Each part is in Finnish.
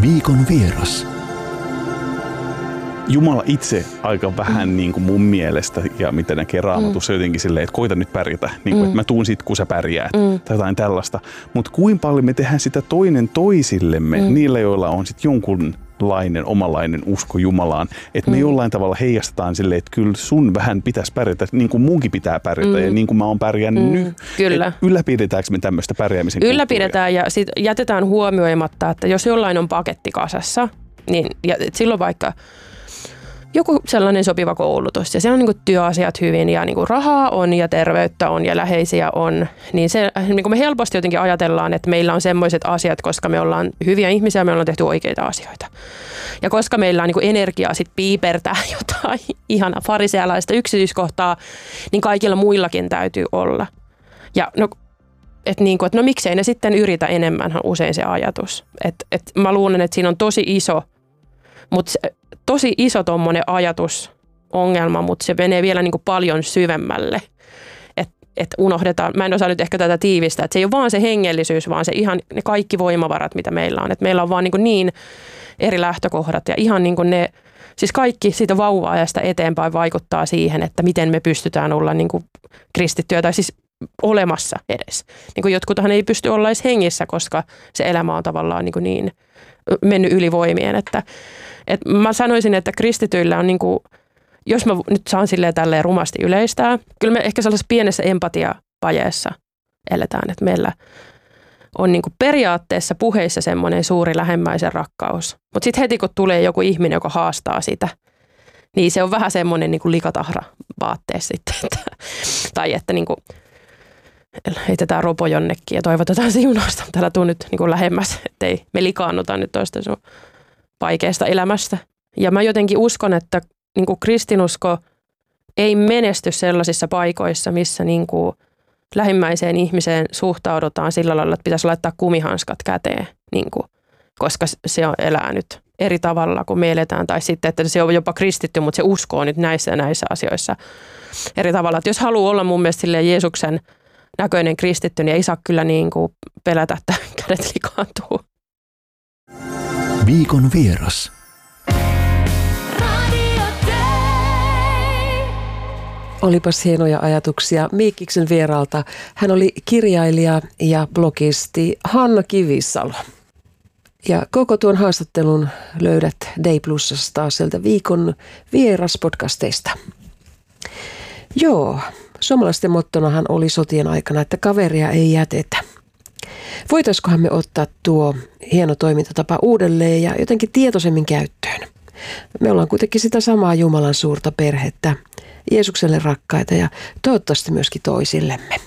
Viikon vieras. Jumala itse aika vähän niin kuin mun mielestä, ja mitä näkee Raamatussa jotenkin silleen, että koita nyt pärjätä, niin kuin, että mä tuun sit, kun sä pärjäät, tai jotain tällaista. Mutta kuinka paljon me tehdään sitä toinen toisillemme, niillä, joilla on sit jonkunlainen, omanlainen usko Jumalaan, että me jollain tavalla heijastetaan silleen, että kyllä sun vähän pitäisi pärjätä, niin kuin munkin pitää pärjätä, ja niin kuin mä oon pärjännyt nyt. Kyllä. Ylläpidetäänkö me tämmöistä pärjäämisen kulttuuria? Ylläpidetään, ja sit jätetään huomioimatta, että jos jollain on paketti kasassa, niin ja silloin vaikka joku sellainen sopiva koulutus ja siellä on niin kuin työasiat hyvin ja niin kuin rahaa on ja terveyttä on ja läheisiä on, niin se, niin kuin me helposti jotenkin ajatellaan, että meillä on semmoiset asiat, koska me ollaan hyviä ihmisiä, me ollaan tehty oikeita asioita. Ja koska meillä on niin kuin energiaa sit piipertää jotain ihana farisealaista yksityiskohtaa, niin kaikilla muillakin täytyy olla. Ja no miksei ne sitten yritä enemmän, on usein se ajatus. Mä luulen, että siinä on tosi iso tommonen ajatusongelma, mutta se menee vielä niin kuin paljon syvemmälle. Että unohdetaan, mä en osaa nyt ehkä tätä tiivistää, että se ei ole vaan se hengellisyys, vaan se ihan ne kaikki voimavarat, mitä meillä on. Että meillä on vaan niin eri lähtökohdat ja ihan niin kuin ne, siis kaikki siitä vauva-ajasta eteenpäin vaikuttaa siihen, että miten me pystytään olla niin kuin kristittyjä tai siis olemassa edes. Niin kuin jotkuthan ei pysty olla edes hengissä, koska se elämä on tavallaan niin mennyt yli voimien. Että mä sanoisin, että kristityillä on, niin kuin, jos mä nyt saan tälleen rumasti yleistää, kyllä me ehkä sellaisessa pienessä empatiavajeessa eletään, että meillä on niin kuin periaatteessa puheissa semmoinen suuri lähimmäisen rakkaus. Mutta sitten heti kun tulee joku ihminen, joka haastaa sitä, niin se on vähän semmoinen niin kuin likatahra vaatteessa sitten. Tai että niin kuin heitetään ropo jonnekin ja toivotetaan siunausta. Täällä tuu nyt niin kuin lähemmäs, ettei me likaannuta nyt toista sun vaikeasta elämästä. Ja mä jotenkin uskon, että niin kuin kristinusko ei menesty sellaisissa paikoissa, missä niin kuin lähimmäiseen ihmiseen suhtaudutaan sillä lailla, että pitäisi laittaa kumihanskat käteen, niin kuin, koska se on elää nyt eri tavalla kuin me eletään. Tai sitten, että se on jopa kristitty, mutta se uskoo nyt näissä ja näissä asioissa eri tavalla. Että jos haluaa olla mun mielestä Jeesuksen näköinen kristitty, niin ei saa kyllä niin kuin pelätä, että kädet likaantuu. Viikon vieras. Olipas hienoja ajatuksia Miikkiksen vieraalta. Hän oli kirjailija ja blogisti Hanna Kivisalo. Ja koko tuon haastattelun löydät Day Plusasta sieltä Viikon vieras podcasteista. Joo, suomalaisten mottonahan oli sotien aikana, että kaveria ei jätetä. Voitaiskohan me ottaa tuo hieno toimintatapa uudelleen ja jotenkin tietoisemmin käyttöön? Me ollaan kuitenkin sitä samaa Jumalan suurta perhettä, Jeesukselle rakkaita ja toivottavasti myöskin toisillemme.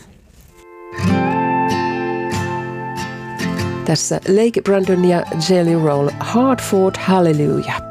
Tässä Lake Brandon ja Jelly Roll, Hard Fought Hallelujah.